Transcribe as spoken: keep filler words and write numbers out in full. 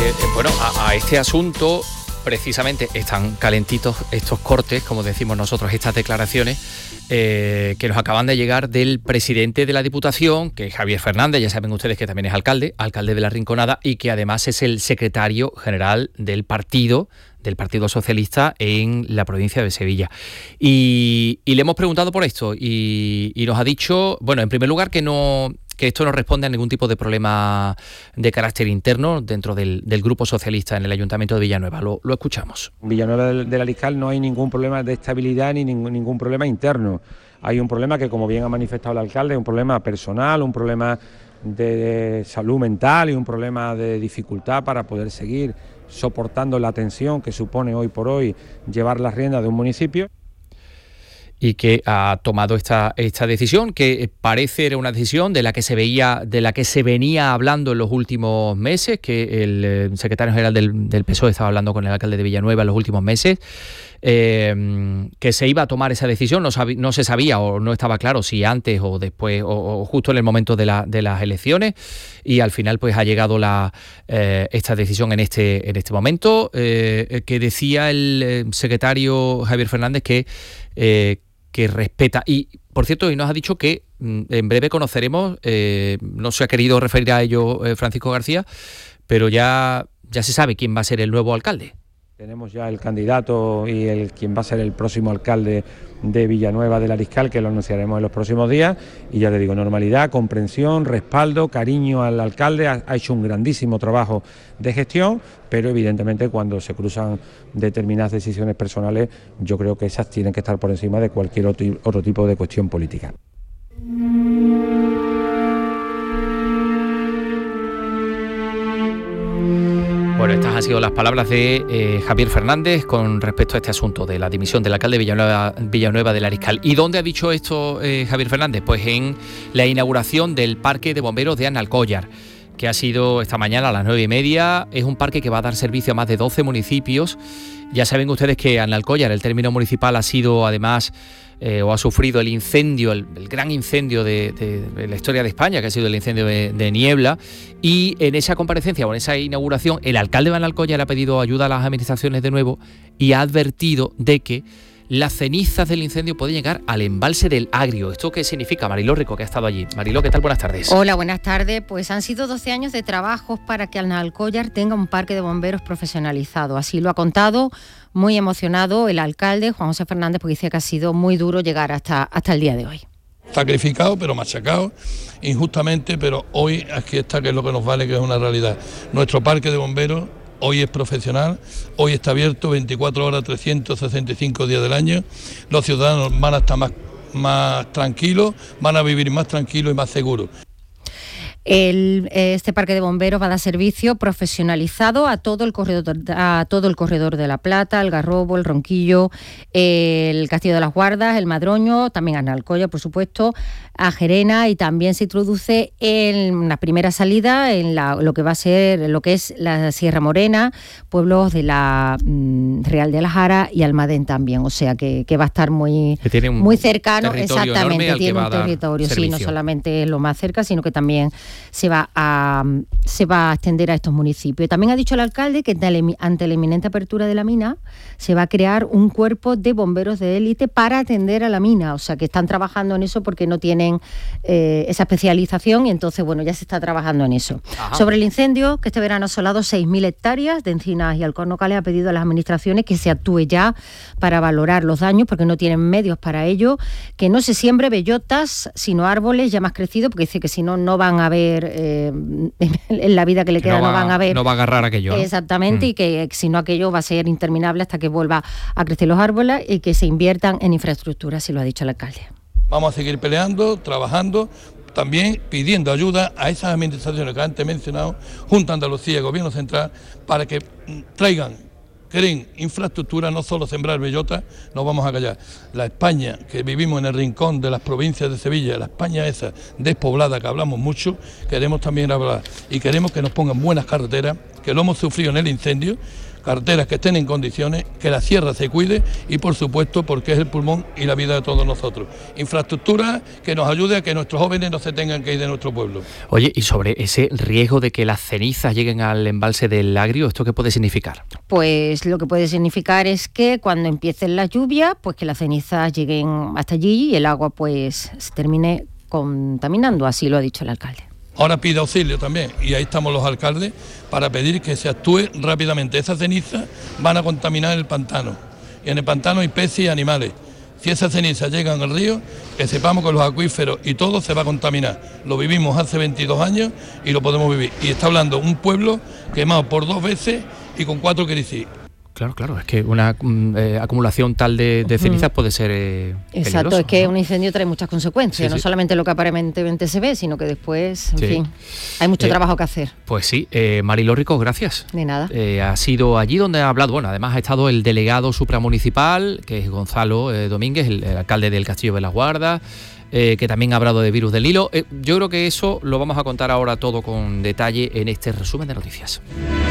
eh, bueno, a, a este asunto precisamente están calentitos estos cortes, como decimos nosotros, estas declaraciones eh, que nos acaban de llegar del presidente de la Diputación, que es Javier Fernández, ya saben ustedes que también es alcalde, alcalde de La Rinconada, y que además es el secretario general del partido, del Partido Socialista en la provincia de Sevilla. Y, y le hemos preguntado por esto y, y nos ha dicho, bueno, en primer lugar que no... que esto no responde a ningún tipo de problema de carácter interno dentro del, del Grupo Socialista en el Ayuntamiento de Villanueva. Lo, lo escuchamos. En Villanueva del, del Aliscal no hay ningún problema de estabilidad ni ningún, ningún problema interno. Hay un problema que, como bien ha manifestado el alcalde, es un problema personal, un problema de salud mental y un problema de dificultad para poder seguir soportando la tensión que supone hoy por hoy llevar las riendas de un municipio. Y que ha tomado esta, esta decisión, que parece era una decisión de la que se veía, de la que se venía hablando en los últimos meses, que el eh, secretario general del, del P S O E estaba hablando con el alcalde de Villanueva en los últimos meses, eh, que se iba a tomar esa decisión, no, sabí, no se sabía o no estaba claro si antes o después o, o justo en el momento de, la, de las elecciones, y al final pues ha llegado la, eh, esta decisión en este, en este momento, eh, que decía el eh, secretario Javier Fernández que eh, que respeta, y por cierto, y nos ha dicho que mm, en breve conoceremos, eh, no se ha querido referir a ello eh, Francisco García, pero ya, ya se sabe quién va a ser el nuevo alcalde. Tenemos ya el candidato y el quien va a ser el próximo alcalde de Villanueva del Aliscal, que lo anunciaremos en los próximos días, y ya le digo, normalidad, comprensión, respaldo, cariño al alcalde, ha, ha hecho un grandísimo trabajo de gestión, pero evidentemente cuando se cruzan determinadas decisiones personales, yo creo que esas tienen que estar por encima de cualquier otro, otro tipo de cuestión política. Bueno, estas han sido las palabras de eh, Javier Fernández con respecto a este asunto de la dimisión del alcalde de Villanueva, Villanueva del Aliscal. ¿Y dónde ha dicho esto eh, Javier Fernández? Pues en la inauguración del Parque de Bomberos de Analcóllar, que ha sido esta mañana a las nueve y media. Es un parque que va a dar servicio a más de doce municipios. Ya saben ustedes que Analcóllar, el término municipal, ha sido además eh, o ha sufrido el incendio, el, el gran incendio de, de, de la historia de España, que ha sido el incendio de, de Niebla. Y en esa comparecencia o en esa inauguración, el alcalde de Analcóllar ha pedido ayuda a las administraciones de nuevo y ha advertido de que las cenizas del incendio pueden llegar al embalse del Agrio. ¿Esto qué significa? Mariló Rico, que ha estado allí. Mariló, ¿qué tal? Buenas tardes. Hola, buenas tardes. Pues han sido doce años de trabajos para que Analcóllar tenga un parque de bomberos profesionalizado. Así lo ha contado, muy emocionado, el alcalde, Juan José Fernández, porque dice que ha sido muy duro llegar hasta, hasta el día de hoy. Sacrificado, pero machacado, injustamente, pero hoy aquí está, que es lo que nos vale, que es una realidad. Nuestro parque de bomberos hoy es profesional, hoy está abierto veinticuatro horas, trescientos sesenta y cinco días del año. Los ciudadanos van a estar más, más tranquilos, van a vivir más tranquilos y más seguros. El, este parque de bomberos va a dar servicio profesionalizado a todo el corredor, a todo el corredor de La Plata, el Garrobo, el Ronquillo, el Castillo de las Guardas, el Madroño, también a Analcóllar, por supuesto, a Gerena, y también se introduce en la primera salida en la, lo que va a ser lo que es la Sierra Morena, pueblos de la mm, Real de la Jara y Almadén también, o sea que, que va a estar muy, muy cercano, exactamente, tiene un territorio, sí, no solamente es lo más cerca, sino que también se va a se va a extender a estos municipios. También ha dicho el alcalde que ante la inminente apertura de la mina se va a crear un cuerpo de bomberos de élite para atender a la mina, o sea que están trabajando en eso porque no tienen eh, esa especialización, y entonces bueno, ya se está trabajando en eso. Ajá. Sobre el incendio, que este verano ha asolado seis mil hectáreas de encinas y alcornocales, ha pedido a las administraciones que se actúe ya para valorar los daños, porque no tienen medios para ello, que no se siembre bellotas, sino árboles ya más crecidos, porque dice que si no, no van a ver Eh, en la vida que le queda, no, va, no van a ver. No va a agarrar aquello, ¿no? Exactamente, mm. y que si no, aquello va a ser interminable hasta que vuelva a crecer los árboles, y que se inviertan en infraestructura, así lo ha dicho el alcalde. Vamos a seguir peleando, trabajando, también pidiendo ayuda a esas administraciones que antes he mencionado, Junta de Andalucía y Gobierno Central, para que traigan, creen infraestructura, no solo sembrar bellotas. No vamos a callar. La España que vivimos en el rincón de las provincias de Sevilla, la España esa despoblada que hablamos mucho, queremos también hablar, y queremos que nos pongan buenas carreteras, que lo hemos sufrido en el incendio, carreteras que estén en condiciones, que la sierra se cuide y, por supuesto, porque es el pulmón y la vida de todos nosotros. Infraestructura que nos ayude a que nuestros jóvenes no se tengan que ir de nuestro pueblo. Oye, y sobre ese riesgo de que las cenizas lleguen al embalse del Agrio, ¿esto qué puede significar? Pues lo que puede significar es que cuando empiecen las lluvias, pues que las cenizas lleguen hasta allí y el agua pues se termine contaminando, así lo ha dicho el alcalde. Ahora pide auxilio también, y ahí estamos los alcaldes para pedir que se actúe rápidamente. Esas cenizas van a contaminar el pantano, y en el pantano hay peces y animales. Si esas cenizas llegan al río, que sepamos que los acuíferos y todo se va a contaminar. Lo vivimos hace veintidós años y lo podemos vivir. Y está hablando un pueblo quemado por dos veces y con cuatro crisis. Claro, claro, es que una eh, acumulación tal de, de cenizas puede ser eh, Exacto, peligroso, es que ¿no? un incendio trae muchas consecuencias, Sí, no sí. solamente lo que aparentemente se ve, sino que después, en Sí. fin, hay mucho Eh, trabajo que hacer. Pues sí, eh, Mariló Rico, gracias. De nada. Eh, ha sido allí donde ha hablado, bueno, además ha estado el delegado supramunicipal, que es Gonzalo eh, Domínguez, el, el alcalde del Castillo de las Guardas, eh, que también ha hablado de virus del Nilo. Eh, yo creo que eso lo vamos a contar ahora todo con detalle en este resumen de noticias.